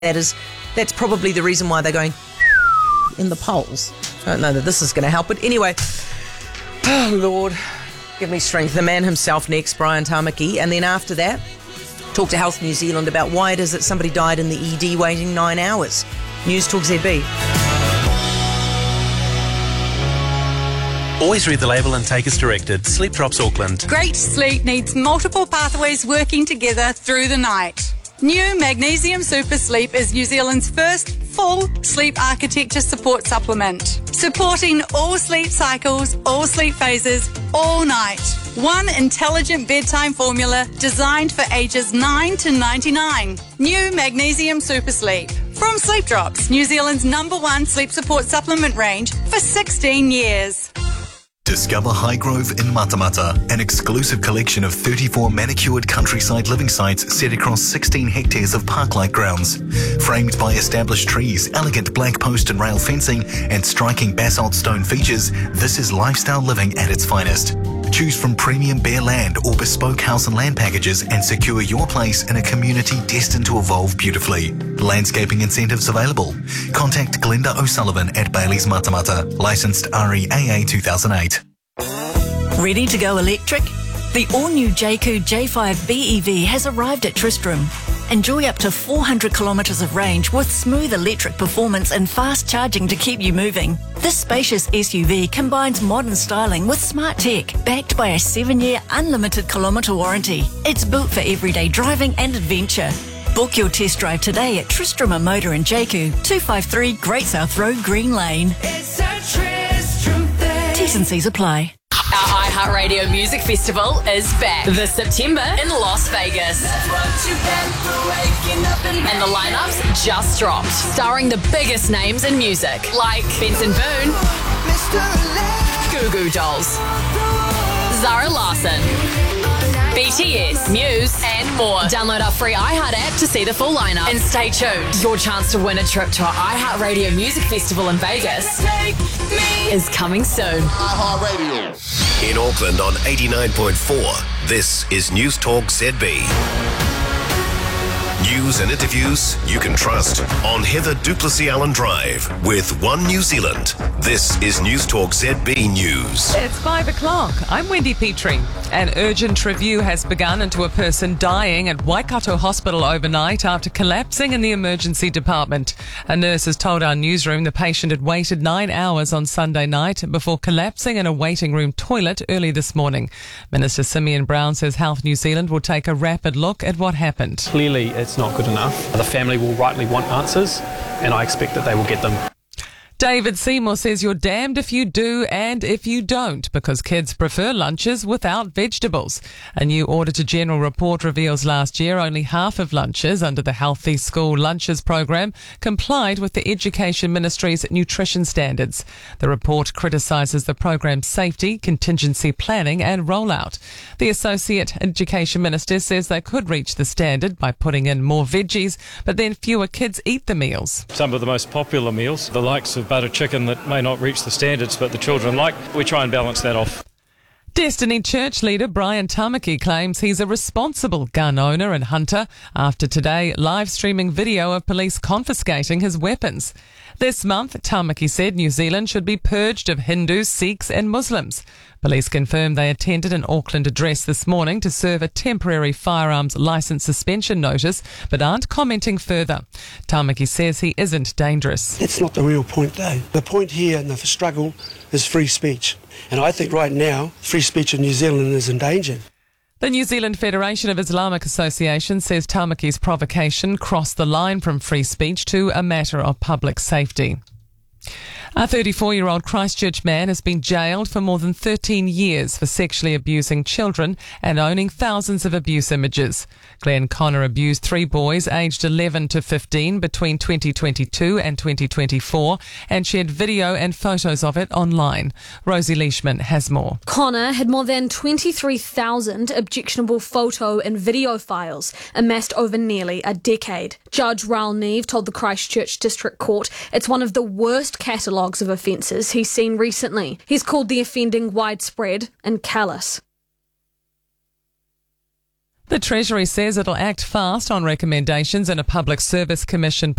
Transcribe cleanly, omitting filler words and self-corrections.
That's probably the reason why they're going in the polls. I don't know that this is going to help, but anyway, oh Lord, give me strength. The man himself next, Brian Tamaki, and then after that, talk to Health New Zealand about why it is that somebody died in the ED waiting 9 hours. News Talk ZB. Always read the label and take as directed. Sleep Drops Auckland. Great sleep needs multiple pathways working together through the night. New Magnesium Super Sleep is New Zealand's first full sleep architecture support supplement, supporting all sleep cycles, all sleep phases, all night. One intelligent bedtime formula designed for ages 9 to 99. New Magnesium Super Sleep. From Sleep Drops, New Zealand's #1 sleep support supplement range for 16 years. Discover Highgrove in Matamata, an exclusive collection of 34 manicured countryside living sites set across 16 hectares of park-like grounds. Framed by established trees, elegant black post and rail fencing, and striking basalt stone features, this is lifestyle living at its finest. Choose from premium bare land or bespoke house and land packages and secure your place in a community destined to evolve beautifully. Landscaping incentives available. Contact Glenda O'Sullivan at Bailey's Matamata, licensed REAA 2008. Ready to go electric? The all-new Jayco J5 BEV has arrived at Tristram. Enjoy up to 400 kilometres of range with smooth electric performance and fast charging to keep you moving. This spacious SUV combines modern styling with smart tech, backed by a 7-year unlimited kilometre warranty. It's built for everyday driving and adventure. Book your test drive today at Tristram Motor in Jayco, 253 Great South Road, Green Lane. It's a Tristram thing. T's and C's apply. Our iHeartRadio Music Festival is back this September in Las Vegas. And the lineups just dropped, starring the biggest names in music, like Benson Boone, Goo Goo Dolls, Zara Larsson, BTS, Muse, and more. Download our free iHeart app to see the full lineup. And stay tuned. Your chance to win a trip to our iHeartRadio Music Festival in Vegas is coming soon. iHeartRadio. In Auckland on 89.4, this is News Talk ZB. News and interviews you can trust on Heather Duplessis Allen Drive with One New Zealand. This is News Talk ZB News. It's 5 o'clock. I'm Wendy Petrie. An urgent review has begun into a person dying at Waikato Hospital overnight after collapsing in the emergency department. A nurse has told our newsroom the patient had waited 9 hours on Sunday night before collapsing in a waiting room toilet early this morning. Minister Simeon Brown says Health New Zealand will take a rapid look at what happened. Clearly, it's not good enough. The family will rightly want answers, and I expect that they will get them. David Seymour says you're damned if you do and if you don't, because kids prefer lunches without vegetables. A new Auditor General report reveals last year only half of lunches under the Healthy School Lunches program complied with the Education Ministry's nutrition standards. The report criticises the program's safety, contingency planning and rollout. The Associate Education Minister says they could reach the standard by putting in more veggies, but then fewer kids eat the meals. Some of the most popular meals, the likes of butter chicken that may not reach the standards but the children like, we try and balance that off. Destiny Church leader Brian Tamaki claims he's a responsible gun owner and hunter after today live streaming video of police confiscating his weapons. This month, Tamaki said New Zealand should be purged of Hindus, Sikhs and Muslims. Police confirmed they attended an Auckland address this morning to serve a temporary firearms licence suspension notice, but aren't commenting further. Tamaki says he isn't dangerous. That's not the real point, though. The point here in the struggle is free speech. And I think right now, free speech in New Zealand is endangered. The New Zealand Federation of Islamic Associations says Tamaki's provocation crossed the line from free speech to a matter of public safety. A 34-year-old Christchurch man has been jailed for more than 13 years for sexually abusing children and owning thousands of abuse images. Glenn Connor abused 3 boys aged 11 to 15 between 2022 and 2024 and shared video and photos of it online. Rosie Leishman has more. Connor had more than 23,000 objectionable photo and video files amassed over nearly a decade. Judge Raul Neve told the Christchurch District Court it's one of the worst catalogues of offences he's seen recently. He's called the offending widespread and callous. The Treasury says it'll act fast on recommendations in a Public Service Commission